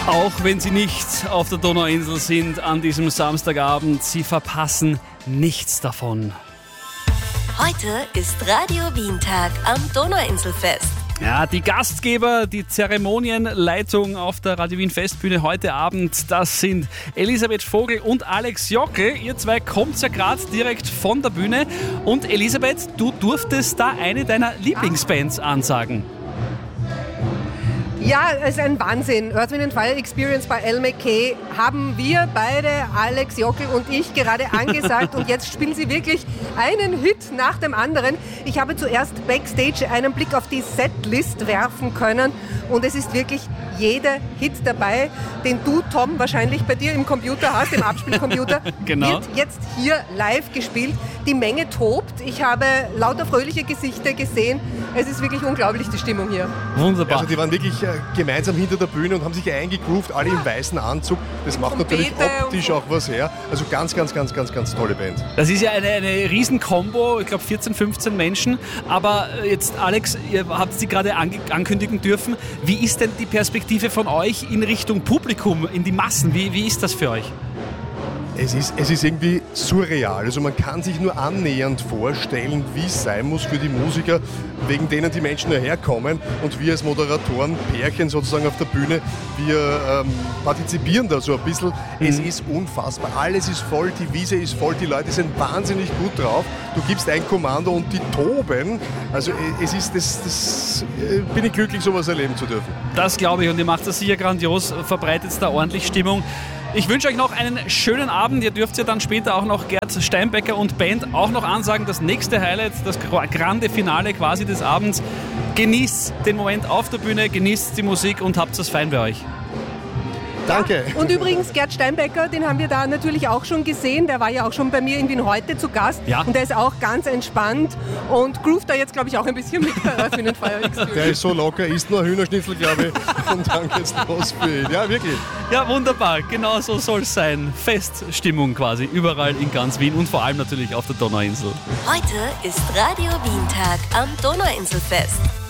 Auch wenn Sie nicht auf der Donauinsel sind an diesem Samstagabend, Sie verpassen nichts davon. Heute ist Radio Wien Tag am Donauinselfest. Ja, die Gastgeber, die Zeremonienleitung auf der Radio Wien Festbühne heute Abend, das sind Elisabeth Vogel und Alex Jockel. Ihr zwei kommt ja gerade direkt von der Bühne. Und Elisabeth, du durftest da eine deiner Lieblingsbands ansagen. Ja, es ist ein Wahnsinn. Earth, Wind & Fire Experience bei Al McKay haben wir beide, Alex Jockel und ich, gerade angesagt. Und jetzt spielen sie wirklich einen Hit nach dem anderen. Ich habe zuerst backstage einen Blick auf die Setlist werfen können. Und es ist wirklich jeder Hit dabei, den du, Tom, wahrscheinlich bei dir im Computer hast, im Abspielcomputer. Genau. Wird jetzt hier live gespielt. Die Menge tobt. Ich habe lauter fröhliche Gesichter gesehen. Es ist wirklich unglaublich, die Stimmung hier. Wunderbar. Also die waren wirklich gemeinsam hinter der Bühne und haben sich eingegroovt, alle im weißen Anzug. Das macht natürlich optisch auch was her. Also ganz tolle Band. Das ist ja eine Riesen-Kombo, ich glaube 14, 15 Menschen. Aber jetzt, Alex, ihr habt sie gerade ankündigen dürfen. Wie ist denn die Perspektive von euch in Richtung Publikum, in die Massen? Wie ist das für euch? Es ist irgendwie surreal. Also man kann sich nur annähernd vorstellen, wie es sein muss für die Musiker, wegen denen die Menschen herkommen. Und wir als Moderatoren, Pärchen sozusagen auf der Bühne, wir partizipieren da so ein bisschen. Es ist unfassbar. Alles ist voll, die Wiese ist voll, die Leute sind wahnsinnig gut drauf. Du gibst ein Kommando und die toben. Also es ist das bin ich glücklich, sowas erleben zu dürfen. Das glaube ich, und ihr macht das sicher grandios, verbreitet da ordentlich Stimmung. Ich wünsche euch noch einen schönen Abend. Ihr dürft ja dann später auch noch Gerd Steinbecker und Band auch noch ansagen. Das nächste Highlight, das grande Finale quasi des Abends. Genießt den Moment auf der Bühne, genießt die Musik und habt es fein bei euch. Danke. Und übrigens, Gerd Steinbecker, den haben wir da natürlich auch schon gesehen. Der war ja auch schon bei mir in Wien heute zu Gast. Ja. Und der ist auch ganz entspannt und groovt da jetzt, glaube ich, auch ein bisschen mit bei Earth, Wind & Fire Experience. Der ist so locker, isst nur Hühnerschnitzel, glaube ich. Und dann geht's los für ihn. Ja, wirklich. Ja, wunderbar. Genau so soll es sein. Feststimmung quasi überall in ganz Wien und vor allem natürlich auf der Donauinsel. Heute ist Radio Wien Tag am Donauinselfest.